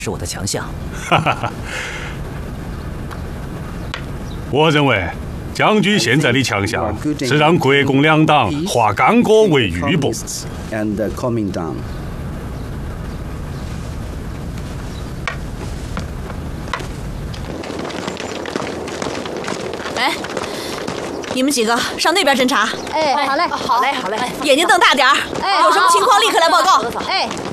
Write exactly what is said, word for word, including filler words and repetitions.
是我的强项。 哈哈哈。我认为，将军现在的强项是让国共两党化干戈为玉帛。 哎，你们几个上那边侦查。 哎，好嘞， 好嘞，好嘞，眼睛瞪大点儿。哎，有什么情况立刻来报告。 哎。